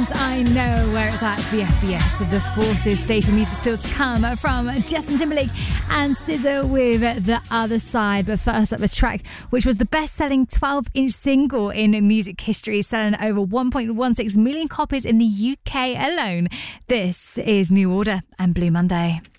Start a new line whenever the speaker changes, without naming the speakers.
And I know where it's at, the FBS, the Forces station. Music still to come from Justin Timberlake and SZA with The Other Side. But first up, a track which was the best-selling 12-inch single in music history, selling over 1.16 million copies in the UK alone. This is New Order and Blue Monday.